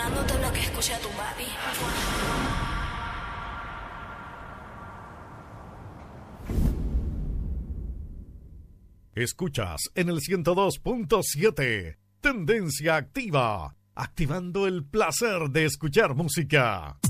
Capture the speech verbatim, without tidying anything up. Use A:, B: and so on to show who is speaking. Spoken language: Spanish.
A: dándote lo que escucha tu papi.
B: Escuchas en el ciento dos punto siete, Tendencia Activa, activando el placer de escuchar música.